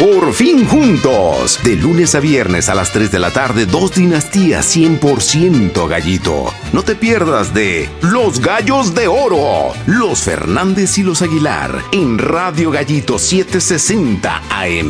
Por fin juntos. De lunes a viernes a las 3 de la tarde, 2 dinastías 100% Gallito. No te pierdas de Los Gallos de Oro, los Fernández y los Aguilar, en Radio Gallito 760 AM.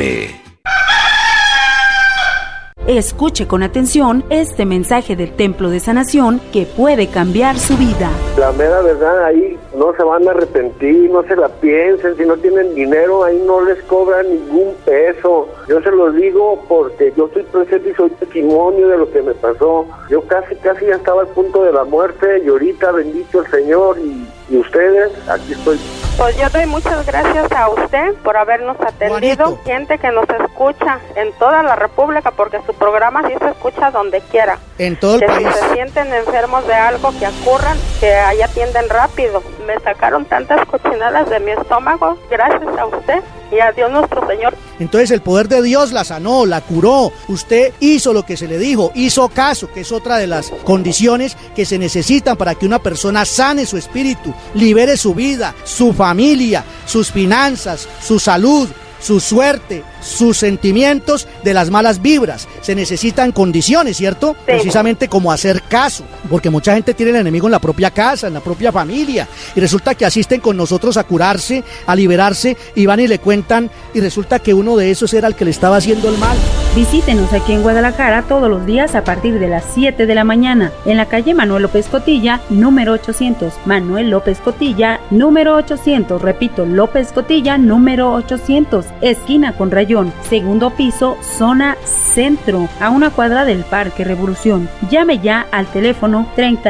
Escuche con atención este mensaje del Templo de Sanación que puede cambiar su vida. La mera verdad, ahí no se van a arrepentir, no se la piensen, si no tienen dinero, ahí no les cobran ningún peso. Yo se los digo porque yo estoy presente y soy testimonio de lo que me pasó. Yo casi ya estaba al punto de la muerte y ahorita, bendito el Señor, y ustedes, aquí estoy. Pues yo doy muchas gracias a usted por habernos atendido. Juanito. Gente que nos escucha en toda la República, porque su programa sí se escucha donde quiera. En todo el que país. si se sienten enfermos de algo, que ocurran, que ahí atienden rápido. Me sacaron tantas cochinadas de mi estómago, gracias a usted y a Dios nuestro Señor. Entonces el poder de Dios la sanó, la curó. Usted hizo lo que se le dijo, hizo caso, que es otra de las condiciones que se necesitan para que una persona sane su espíritu, libere su vida, su familia, sus finanzas, su salud, su suerte, sus sentimientos de las malas vibras. Se necesitan condiciones, ¿cierto? Sí. Precisamente como hacer caso, porque mucha gente tiene el enemigo en la propia casa, en la propia familia, y resulta que asisten con nosotros a curarse, a liberarse, y van y le cuentan, y resulta que uno de esos era el que le estaba haciendo el mal. Visítenos aquí en Guadalajara todos los días a partir de las 7 de la mañana, en la calle Manuel López Cotilla, número 800. Manuel López Cotilla, número 800. Repito, López Cotilla, número 800. Esquina con Rayón, segundo piso, zona centro, a una cuadra del Parque Revolución. Llame ya al teléfono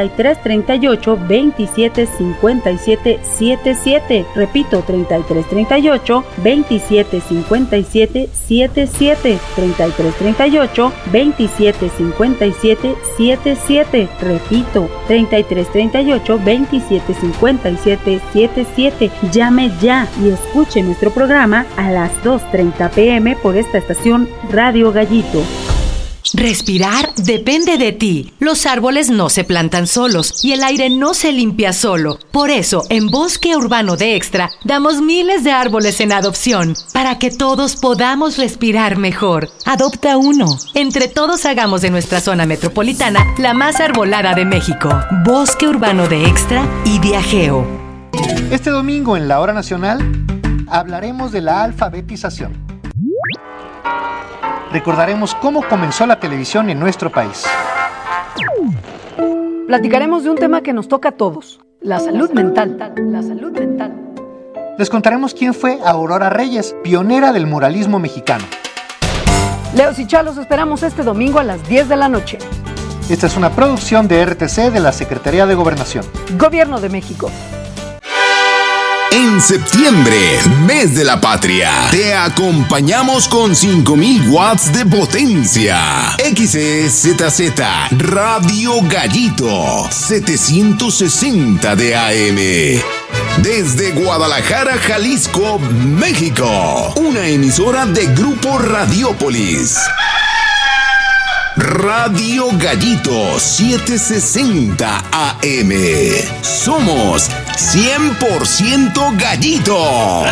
3338 27 57 77. Repito, 3338 27 57 77. 3338 27 57 77. Repito, 3338 27 57 77. Llame ya y escuche nuestro programa a las 2:30 p.m. por esta estación Radio Gallito. Respirar depende de ti. Los árboles no se plantan solos y el aire no se limpia solo. Por eso, en Bosque Urbano de Extra, damos miles de árboles en adopción para que todos podamos respirar mejor. Adopta uno. Entre todos hagamos de nuestra zona metropolitana la más arbolada de México. Bosque Urbano de Extra y Viajeo. Este domingo en la Hora Nacional hablaremos de la alfabetización. Recordaremos cómo comenzó la televisión en nuestro país. Platicaremos de un tema que nos toca a todos, la salud mental. La salud mental. Les contaremos quién fue Aurora Reyes, pionera del muralismo mexicano. Leos y Chalos esperamos este domingo a las 10 de la noche. Esta es una producción de RTC de la Secretaría de Gobernación. Gobierno de México. En septiembre, mes de la patria, te acompañamos con 5000 watts de potencia. XEZZ Radio Gallito 760 de AM. Desde Guadalajara, Jalisco, México. Una emisora de Grupo Radiópolis. Radio Gallito 760 AM. Somos 100% Gallito.